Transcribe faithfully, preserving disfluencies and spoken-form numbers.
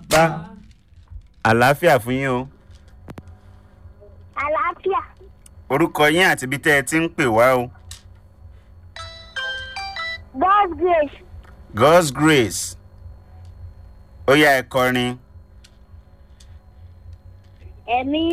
bá àlàáfíà fún yín o. Àlàáfíà. Orúkọ yín àti ibi tẹ́ ẹ ti ń pè wá o. God's grace. God's grace. Ó yá ẹ kọrin. Ẹ̀mí